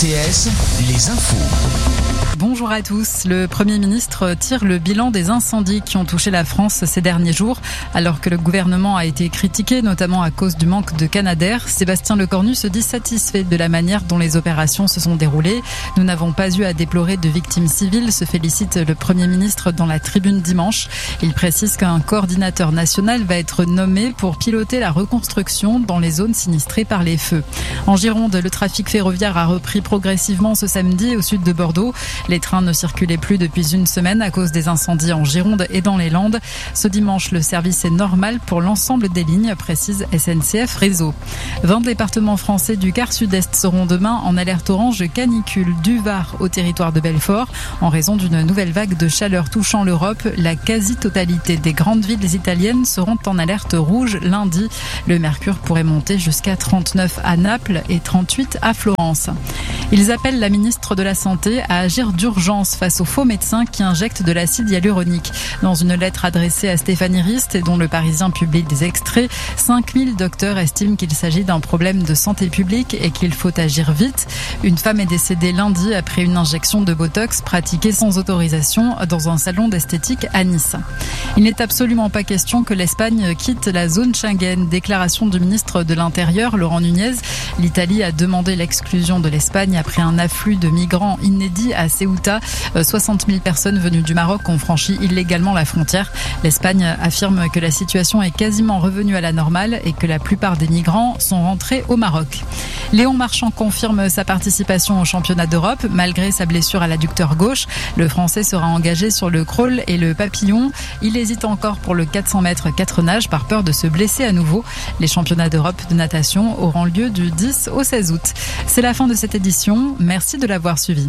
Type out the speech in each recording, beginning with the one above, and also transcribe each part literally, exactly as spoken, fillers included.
T S, les infos. Bonjour à tous. Le Premier ministre tire le bilan des incendies qui ont touché la France ces derniers jours. Alors que le gouvernement a été critiqué, notamment à cause du manque de Canadair, Sébastien Lecornu se dit satisfait de la manière dont les opérations se sont déroulées. Nous n'avons pas eu à déplorer de victimes civiles, se félicite le Premier ministre dans la tribune dimanche. Il précise qu'un coordinateur national va être nommé pour piloter la reconstruction dans les zones sinistrées par les feux. En Gironde, le trafic ferroviaire a repris progressivement ce samedi au sud de Bordeaux. Les trains ne circulaient plus depuis une semaine à cause des incendies en Gironde et dans les Landes. Ce dimanche, le service est normal pour l'ensemble des lignes, précise S N C F Réseau. vingt départements français du quart sud-est seront demain en alerte orange canicule du Var au territoire de Belfort. En raison d'une nouvelle vague de chaleur touchant l'Europe, la quasi-totalité des grandes villes italiennes seront en alerte rouge lundi. Le mercure pourrait monter jusqu'à trente-neuf à Naples et trente-huit à Florence. Ils appellent la ministre de la Santé à agir d'urgence face aux faux médecins qui injectent de l'acide hyaluronique. Dans une lettre adressée à Stéphanie Rist et dont le Parisien publie des extraits, cinq mille docteurs estiment qu'il s'agit d'un problème de santé publique et qu'il faut agir vite. Une femme est décédée lundi après une injection de Botox pratiquée sans autorisation dans un salon d'esthétique à Nice. Il n'est absolument pas question que l'Espagne quitte la zone Schengen. Déclaration du ministre de l'Intérieur, Laurent Nunez. L'Italie a demandé l'exclusion de l'Espagne après un afflux de migrants inédit à Ceuta. soixante mille personnes venues du Maroc ont franchi illégalement la frontière. L'Espagne affirme que la situation est quasiment revenue à la normale et que la plupart des migrants sont rentrés au Maroc. Léon Marchand confirme sa participation au championnat d'Europe. Malgré sa blessure à l'adducteur gauche, le Français sera engagé sur le crawl et le papillon. Il hésite encore pour le quatre cents mètres quatre nages par peur de se blesser à nouveau. Les championnats d'Europe de natation auront lieu du dix au seize août. C'est la fin de cette édition. Merci de l'avoir suivi.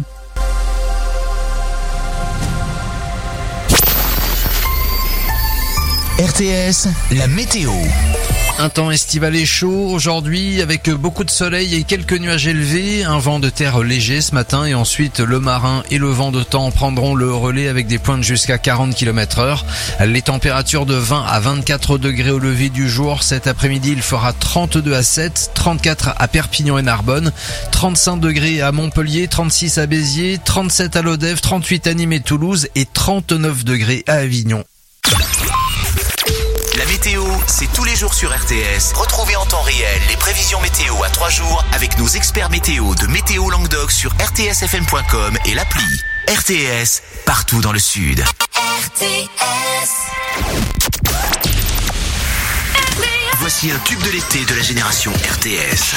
R T S, la météo. Un temps estival et chaud aujourd'hui avec beaucoup de soleil et quelques nuages élevés, un vent de terre léger ce matin et ensuite le marin et le vent de temps prendront le relais avec des pointes jusqu'à quarante kilomètres heure. Les températures de vingt à vingt-quatre degrés au lever du jour. Cet après-midi, il fera trente-deux à Sète, trente-quatre à Perpignan et Narbonne, trente-cinq degrés à Montpellier, trente-six à Béziers, trente-sept à Lodève, trente-huit à Nîmes et Toulouse et trente-neuf degrés à Avignon. La météo, c'est tous les jours sur R T S. Retrouvez en temps réel les prévisions météo à trois jours avec nos experts météo de Météo Languedoc sur r t s f m point com et l'appli. R T S, partout dans le sud. R T S. Voici un tube de l'été de la génération R T S.